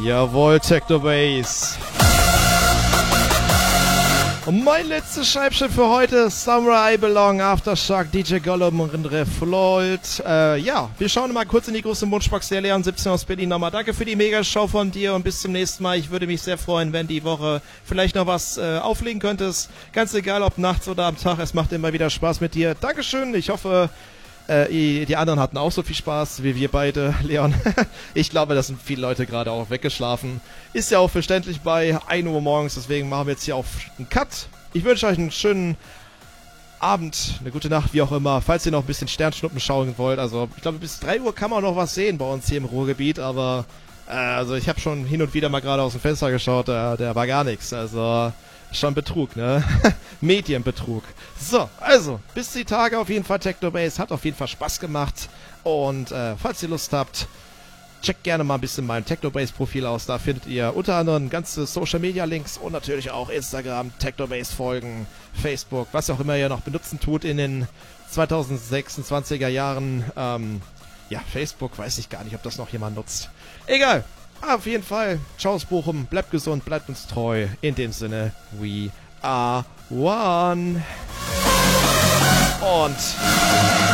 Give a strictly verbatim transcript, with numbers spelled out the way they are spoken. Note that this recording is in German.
Jawohl, Techno Bass. Und mein letztes Scheibchen für heute, Somewhere I Belong, Aftershock, D J Gollum und Rindre Floyd. Äh, ja, wir schauen mal kurz in die große Wunschbox der Leon siebzehn aus Berlin nochmal. Danke für die Megashow von dir und bis zum nächsten Mal. Ich würde mich sehr freuen, wenn die Woche vielleicht noch was äh, auflegen könntest. Ganz egal, ob nachts oder am Tag, es macht immer wieder Spaß mit dir. Dankeschön, ich hoffe... Äh, die anderen hatten auch so viel Spaß wie wir beide, Leon. Ich glaube, da sind viele Leute gerade auch weggeschlafen. Ist ja auch verständlich bei ein Uhr morgens, deswegen machen wir jetzt hier auch einen Cut. Ich wünsche euch einen schönen Abend, eine gute Nacht, wie auch immer. Falls ihr noch ein bisschen Sternschnuppen schauen wollt, also ich glaube, bis drei Uhr kann man noch was sehen bei uns hier im Ruhrgebiet, aber äh, also ich habe schon hin und wieder mal gerade aus dem Fenster geschaut, äh, der war gar nichts, also... Schon Betrug, ne? Medienbetrug. So, also, bis die Tage auf jeden Fall Techno Bass. Hat auf jeden Fall Spaß gemacht. Und äh, falls ihr Lust habt, checkt gerne mal ein bisschen mein Techno Bass Profil aus. Da findet ihr unter anderem ganze Social Media Links und natürlich auch Instagram, Techno Bass Folgen, Facebook, was auch immer ihr noch benutzen tut in den zweitausendsechsundzwanziger Jahren. Ähm, ja, Facebook, weiß ich gar nicht, ob das noch jemand nutzt. Egal. Auf jeden Fall, ciao aus Bochum, bleibt gesund, bleibt uns treu. In dem Sinne, we are one. Und...